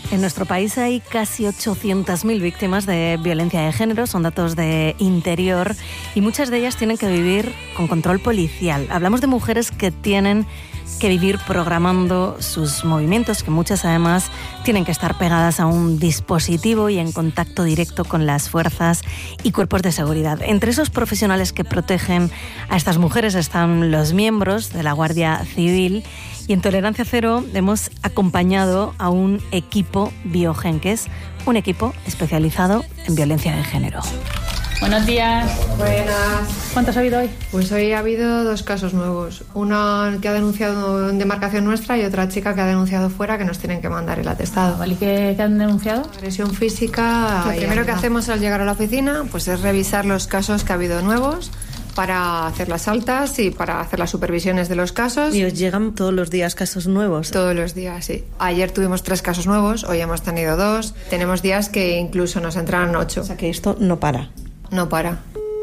En nuestro país hay casi 800.000 víctimas de violencia de género, son datos de Interior, y muchas de ellas tienen que vivir con control policial. Hablamos de mujeres que tienen que vivir programando sus movimientos, que muchas además tienen que estar pegadas a un dispositivo y en contacto directo con las fuerzas y cuerpos de seguridad. Entre esos profesionales que protegen a estas mujeres están los miembros de la Guardia Civil, y en Tolerancia Cero hemos acompañado a un equipo Biogen, que es un equipo especializado en violencia de género. Buenos días. Buenas. ¿Cuántos ha habido hoy? Pues hoy ha habido 2 casos nuevos. Una que ha denunciado en demarcación nuestra y otra chica que ha denunciado fuera, que nos tienen que mandar el atestado. ¿Y qué han denunciado? Agresión física. Lo primero que hacemos al llegar a la oficina pues es revisar los casos que ha habido nuevos para hacer las altas y para hacer las supervisiones de los casos. ¿Y os llegan todos los días casos nuevos? Todos los días, sí. Ayer tuvimos 3 casos nuevos, hoy hemos tenido 2. Tenemos días que incluso nos entran 8. O sea que esto no para. No para.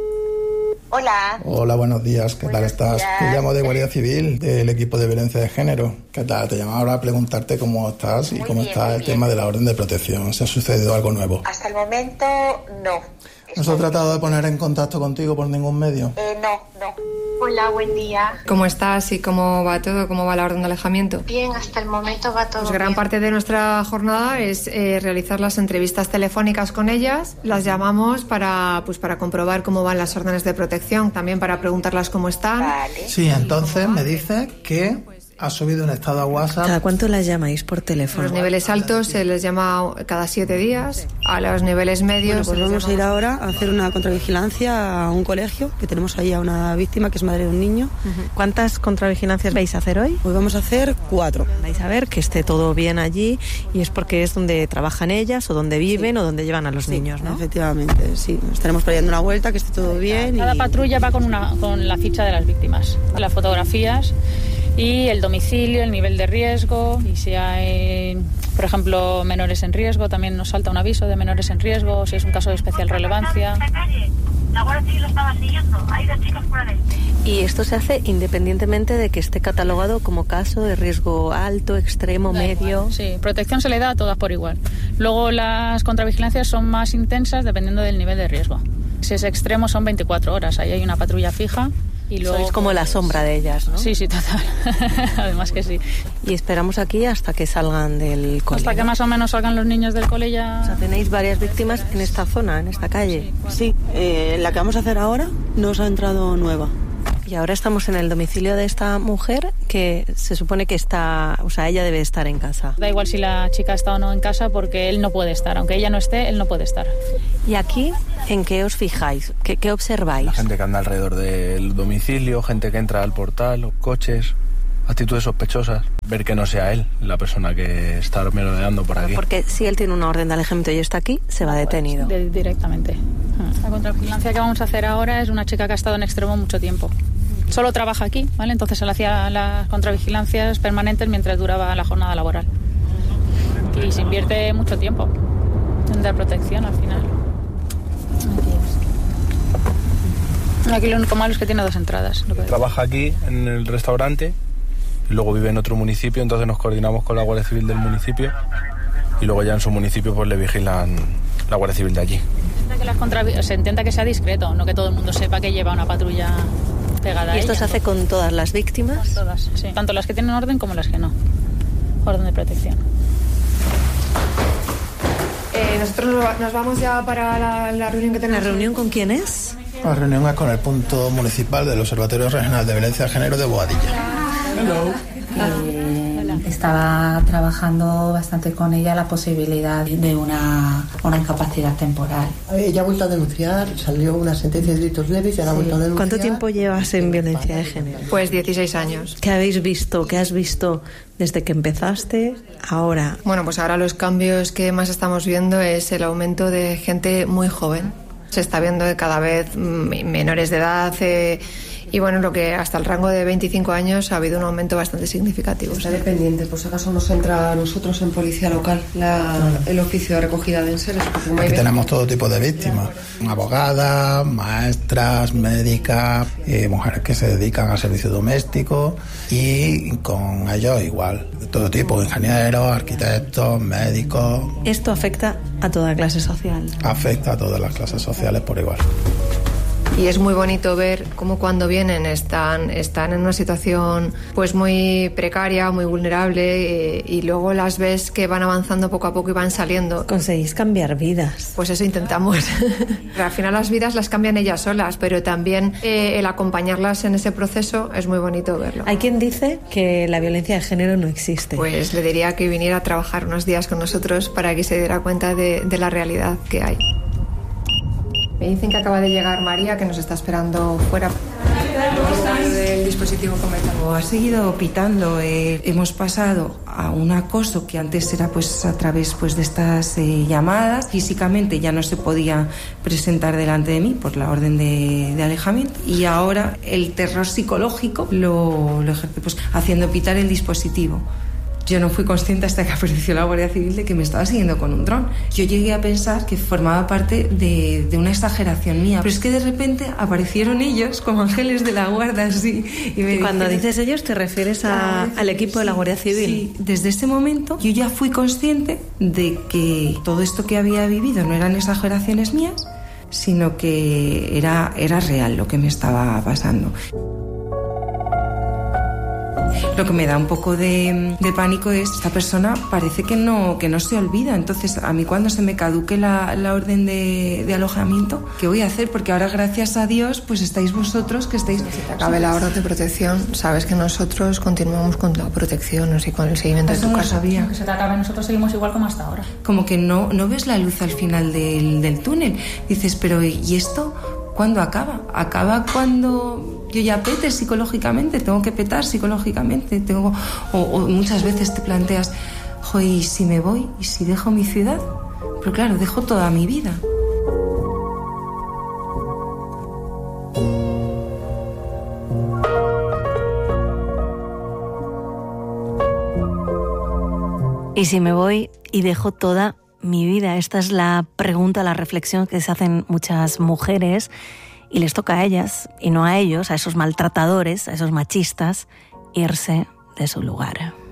Hola. Hola, buenos días. ¿Qué tal estás? Te llamo de Guardia Civil, del equipo de violencia de género. ¿Qué tal? Te llamaba ahora a preguntarte cómo estás y cómo está el tema de la orden de protección. ¿Se ha sucedido algo nuevo? Hasta el momento, no. ¿No se ha tratado de poner en contacto contigo por ningún medio? No. Hola, buen día. ¿Cómo estás y cómo va todo? ¿Cómo va la orden de alejamiento? Bien, hasta el momento va todo Pues gran bien. parte de nuestra jornada es realizar las entrevistas telefónicas con ellas. Las llamamos para comprobar cómo van las órdenes de protección, también para preguntarlas cómo están. Vale. Sí, entonces me dices que has subido un estado a WhatsApp. ¿Cada cuánto las llamáis por A teléfono? los niveles altos se les llama cada 7 días, a los niveles medios... Bueno, pues vamos a ir ahora a hacer una contravigilancia a un colegio, que tenemos ahí a una víctima que es madre de un niño. ¿Cuántas contravigilancias vais a hacer hoy? Hoy vamos a hacer 4. Vais a ver que esté todo bien allí, y es porque es donde trabajan ellas o donde viven o donde llevan a los niños, ¿no? Efectivamente, sí. Estaremos por ahí dando una vuelta, que esté todo bien. Cada patrulla va con la ficha de las víctimas, las fotografías y el domicilio, el nivel de riesgo, y si hay, por ejemplo, menores en riesgo, también nos salta un aviso de menores en riesgo, si es un caso de especial relevancia. La Guardia Civil lo estaba siguiendo, hay 2 chicos por ahí. Y esto se hace independientemente de que esté catalogado como caso de riesgo alto, extremo, medio. Sí, protección se le da a todas por igual. Luego las contravigilancias son más intensas dependiendo del nivel de riesgo. Si es extremo son 24 horas, ahí hay una patrulla fija. Y luego, sois como la sombra de ellas, ¿no? Sí, total. Además que sí. Y esperamos aquí hasta que salgan del cole. Hasta que más o menos salgan los niños del cole ya... O sea, tenéis varias víctimas en esta zona, en esta calle. Sí, la que vamos a hacer ahora nos ha entrado nueva. Y ahora estamos en el domicilio de esta mujer, que se supone que está... O sea, ella debe estar en casa. Da igual si la chica está o no en casa, porque él no puede estar. Aunque ella no esté, él no puede estar. ¿Y aquí en qué os fijáis? ¿Qué observáis? La gente que anda alrededor del domicilio, gente que entra al portal, los coches, actitudes sospechosas. Ver que no sea él la persona que está merodeando por aquí. Porque si él tiene una orden de alejamiento y está aquí, se va detenido. Directamente. La contravigilancia que vamos a hacer ahora es una chica que ha estado en extremo mucho tiempo. Solo trabaja aquí, ¿vale? Entonces él hacía las contravigilancias permanentes mientras duraba la jornada laboral. Y se invierte mucho tiempo en dar protección al final. Aquí lo único malo es que tiene 2 entradas. Trabaja aquí en el restaurante y luego vive en otro municipio, entonces nos coordinamos con la Guardia Civil del municipio y luego ya en su municipio pues le vigilan la Guardia Civil de allí. Se intenta que sea discreto, no que todo el mundo sepa que lleva una patrulla pegada a ¿Y esto ella, se hace con todas las víctimas? Todas, sí. Tanto las que tienen orden como las que no. Orden de protección. Nosotros nos vamos ya para la reunión que tenemos. ¿La reunión con quién es? La reunión es con el punto municipal del Observatorio Regional de Violencia de Género de Boadilla. Hello. Estaba trabajando bastante con ella la posibilidad de una incapacidad temporal. Ella ha vuelto a denunciar, salió una sentencia de delitos leves y ahora ha vuelto a denunciar. ¿Cuánto tiempo llevas en violencia de género? Pues 16 años. ¿Qué habéis visto? ¿Qué has visto desde que empezaste ahora? Bueno, pues ahora los cambios que más estamos viendo es el aumento de gente muy joven. Se está viendo de cada vez menores de edad Y bueno, lo que hasta el rango de 25 años ha habido un aumento bastante significativo. Está dependiente, por si acaso nos entra a nosotros en policía local el oficio de recogida de enseres. Aquí tenemos todo tipo de víctimas, abogadas, maestras, médicas, mujeres que se dedican al servicio doméstico y con ellos igual, de todo tipo, ingenieros, arquitectos, médicos. ¿Esto afecta a toda clase social? Afecta a todas las clases sociales por igual. Y es muy bonito ver cómo cuando vienen están en una situación pues muy precaria, muy vulnerable, y luego las ves que van avanzando poco a poco y van saliendo. Conseguís cambiar vidas. Pues eso intentamos. Al final las vidas las cambian ellas solas, pero también el acompañarlas en ese proceso es muy bonito verlo. Hay quien dice que la violencia de género no existe. Pues le diría que viniera a trabajar unos días con nosotros para que se diera cuenta de la realidad que hay. Me dicen que acaba de llegar María, que nos está esperando fuera. El dispositivo comercial ha seguido pitando. Hemos pasado a un acoso que antes era pues a través pues de estas llamadas. Físicamente ya no se podía presentar delante de mí por la orden de alejamiento, y ahora el terror psicológico lo ejerce pues haciendo pitar el dispositivo. Yo no fui consciente hasta que apareció la Guardia Civil de que me estaba siguiendo con un dron. Yo llegué a pensar que formaba parte de una exageración mía, pero es que de repente aparecieron ellos como ángeles de la guarda, así. Y cuando dices ellos, ¿te refieres al equipo de la Guardia Civil? Sí, desde ese momento yo ya fui consciente de que todo esto que había vivido no eran exageraciones mías, sino que era real lo que me estaba pasando. Lo que me da un poco de pánico es esta persona parece que no se olvida. Entonces, a mí cuando se me caduque la orden de alojamiento, ¿qué voy a hacer? Porque ahora, gracias a Dios, pues estáis vosotros que estáis... Si te acabe la orden de protección, sabes que nosotros continuamos con la protección, y con el seguimiento de tu caso. Que se te acabe, nosotros seguimos igual como hasta ahora. Como que no ves la luz al final del túnel. Dices, pero ¿y esto cuándo acaba? ¿Acaba cuando yo ya pete psicológicamente? Tengo que petar psicológicamente. O muchas veces te planteas, ¿y si me voy? ¿Y si dejo mi ciudad? Pero claro, dejo toda mi vida. ¿Y si me voy y dejo toda mi vida? Esta es la pregunta, la reflexión que se hacen muchas mujeres, y les toca a ellas, y no a ellos, a esos maltratadores, a esos machistas, irse de su lugar.